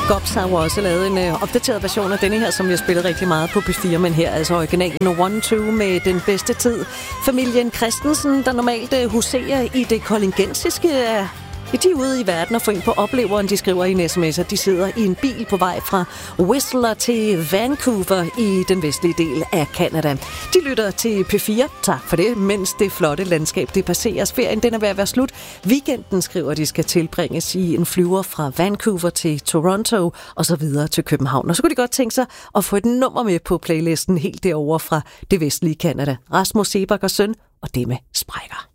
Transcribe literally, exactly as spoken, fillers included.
Gops har jo også lavet en øh, opdateret version af denne her, som jeg spillede rigtig meget på P fire, men her altså originalen One Two med Den Bedste Tid. Familien Christensen, der normalt øh, huserer i det kolingensiske, er de er ude i verden og får ind på opleveren. De skriver i en sms'er, de sidder i en bil på vej fra Whistler til Vancouver i den vestlige del af Canada. De lytter til P fire, tak for det, mens det flotte landskab det passeres. Ferien den er ved at være slut. Weekenden, skriver de, skal tilbringes i en flyver fra Vancouver til Toronto og så videre til København. Og så kunne de godt tænke sig at få et nummer med på playlisten helt derovre fra det vestlige Canada. Rasmus Seebach og søn, og det med sprækker.